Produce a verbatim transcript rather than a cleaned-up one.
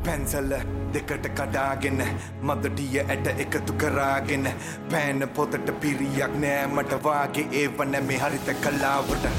පැන්සල්ල දෙකට කඩාගෙන මදටිය ඇට එකතු කරාගෙන පෑන පොතට පිරියක් නෑ මට වාගේ ඒවන මේ හරිත කලාවට